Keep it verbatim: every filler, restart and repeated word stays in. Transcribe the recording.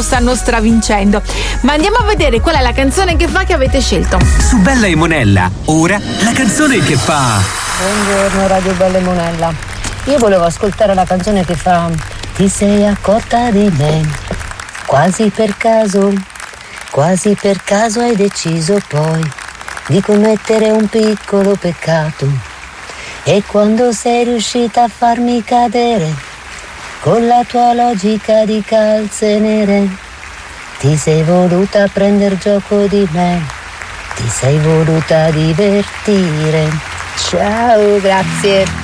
lo stanno stravincendo. Ma andiamo a vedere qual è la canzone che fa che avete scelto. Su Bella e Monella, ora la canzone che fa. Buongiorno Radio Bella e Monella. Io volevo ascoltare la canzone che fa: ti sei accorta di me, quasi per caso, quasi per caso hai deciso poi di commettere un piccolo peccato. E quando sei riuscita a farmi cadere con la tua logica di calze nere, ti sei voluta prendere gioco di me, ti sei voluta divertire. Ciao, grazie.